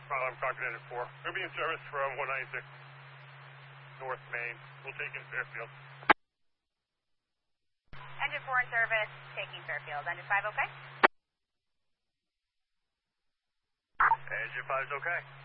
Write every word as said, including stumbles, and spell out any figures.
I'm Crockett Engine four. We'll be in service from one ninety-six North Main. We'll take in Fairfield. Engine four in service, taking Fairfield. Engine five okay? Engine five is okay.